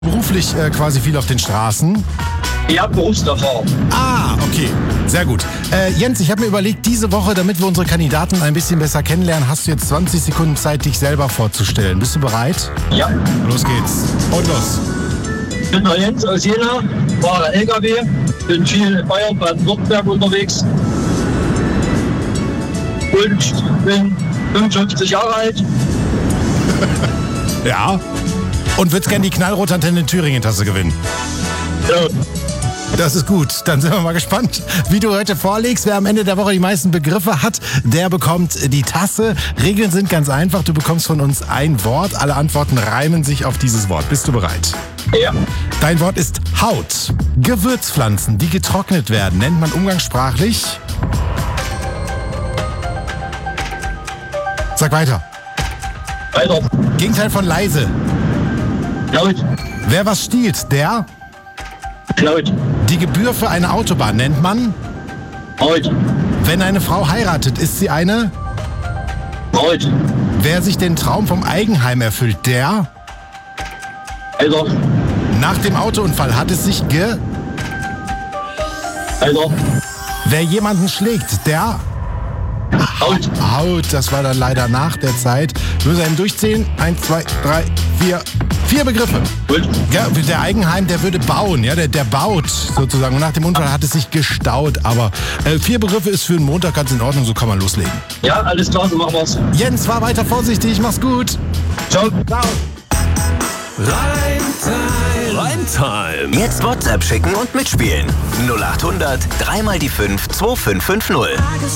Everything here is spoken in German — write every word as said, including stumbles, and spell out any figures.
Beruflich äh, quasi viel auf den Straßen. Ja, Berufserfahrung. Ah, okay. Sehr gut. Äh, Jens, ich habe mir überlegt, diese Woche, damit wir unsere Kandidaten ein bisschen besser kennenlernen, hast du jetzt zwanzig Sekunden Zeit, dich selber vorzustellen. Bist du bereit? Ja. Los geht's. Und los. Ich bin der Jens aus Jena, fahre L K W, bin viel in Bayern, Baden-Württemberg unterwegs und bin fünfundfünfzig Jahre alt. Ja. Und würdest gerne die Knallrotantenne in Thüringen-Tasse gewinnen. Ja. Das ist gut. Dann sind wir mal gespannt, wie du heute vorlegst. Wer am Ende der Woche die meisten Begriffe hat, der bekommt die Tasse. Regeln sind ganz einfach. Du bekommst von uns ein Wort. Alle Antworten reimen sich auf dieses Wort. Bist du bereit? Ja. Dein Wort ist Haut. Gewürzpflanzen, die getrocknet werden, nennt man umgangssprachlich. Sag weiter. Weiter. Gegenteil von leise. Laut. Wer was stiehlt, der... Laut. Die Gebühr für eine Autobahn nennt man... Laut. Wenn eine Frau heiratet, ist sie eine... Laut. Wer sich den Traum vom Eigenheim erfüllt, der... Alter. Nach dem Autounfall hat es sich ge... Alter. Wer jemanden schlägt, der... Laut. Haut, das war dann leider nach der Zeit. Wir müssen eben durchzählen. Eins, zwei, drei, vier. Vier Begriffe. Gut. Ja, der Eigenheim, der würde bauen, ja, der, der baut sozusagen. Und nach dem Unfall hat es sich gestaut. Aber äh, vier Begriffe ist für einen Montag ganz in Ordnung, so kann man loslegen. Ja, alles klar, so machen wir's. Jens, fahr weiter vorsichtig, mach's gut. Ciao. Ciao. Reimtime. Reimtime. Jetzt WhatsApp schicken und mitspielen. null acht hundert, dreimal die fünf, zwei fünf fünf null.